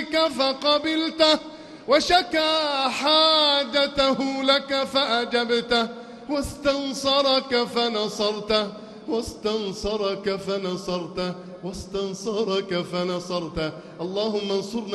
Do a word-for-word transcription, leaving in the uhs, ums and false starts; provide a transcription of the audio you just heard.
إليك فقبلته، وشكى حاجته لك فأجبته، واستنصرك فنصرته واستنصرك فنصرته واستنصرك فنصرته. اللهم انصرنا